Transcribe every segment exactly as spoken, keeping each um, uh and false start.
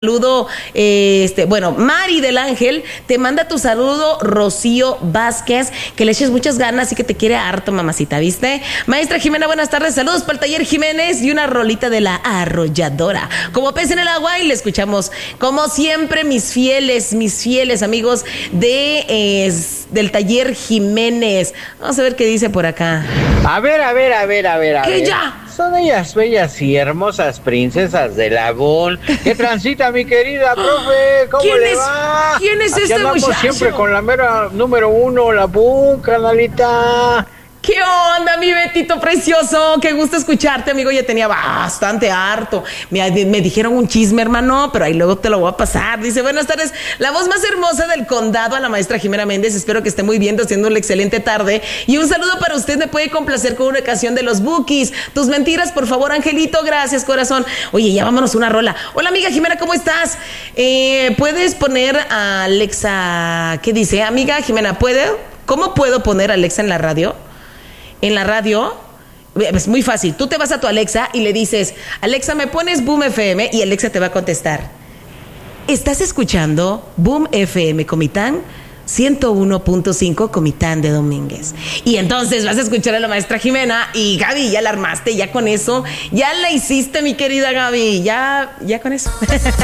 Saludo, eh, este, bueno, Mari del Ángel, te manda tu saludo Rocío Vázquez, que le eches muchas ganas y que te quiere harto, mamacita, ¿viste? Maestra Jimena, buenas tardes, saludos para el taller Jiménez y una rolita de La Arrolladora, como pez en el agua, y le escuchamos, como siempre, mis fieles, mis fieles amigos de, eh, del taller Jiménez. Vamos a ver qué dice por acá. A ver, a ver, a ver, a ver, a ¿Qué ver. ya? Son ellas bellas y hermosas princesas de Lagún. ¿Qué transita, mi querida profe? ¿Cómo ¿Quién le es, va? ¿Quién es Aquí este andamos muchacho? siempre con la mera número uno, la Boom, carnalita. ¿Qué onda, mi Betito precioso? Qué gusto escucharte, amigo. Ya tenía bastante harto. Me, me dijeron un chisme, hermano, pero ahí luego te lo voy a pasar. Dice, buenas tardes, la voz más hermosa del condado, a la maestra Jimena Méndez. Espero que esté muy bien, haciendo una excelente tarde. Y un saludo para usted. Me puede complacer con una canción de los Bookies. Tus mentiras, por favor, Angelito. Gracias, corazón. Oye, ya vámonos una rola. Hola, amiga Jimena, ¿cómo estás? Eh, ¿Puedes poner a Alexa? ¿Qué dice? Amiga Jimena, ¿puede? ¿Cómo puedo poner a Alexa en la radio? En la radio, es muy fácil. Tú te vas a tu Alexa y le dices, Alexa, ¿me pones Boom F M? Y Alexa te va a contestar, ¿estás escuchando Boom F M Comitán? ciento uno punto cinco Comitán de Domínguez. Y entonces vas a escuchar a la maestra Jimena. Y Gaby, ya la armaste, ya con eso. Ya la hiciste, mi querida Gaby. Ya, ya con eso.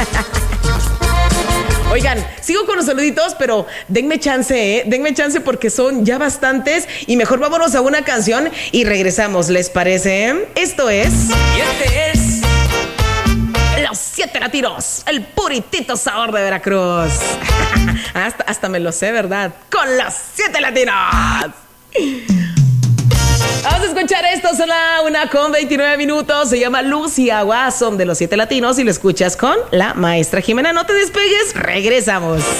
Oigan, sigo con los saluditos, pero denme chance, ¿eh? Denme chance porque son ya bastantes. Y mejor vámonos a una canción y regresamos, ¿les parece? Esto es... Y este es... Los Siete Latinos, el puritito sabor de Veracruz. hasta, hasta me lo sé, ¿verdad? Con los Siete Latinos. Vamos a escuchar esto, son la una con veintinueve minutos. Se llama Luz y Agua, son de los Siete Latinos y lo escuchas con la maestra Jimena. No te despegues, regresamos.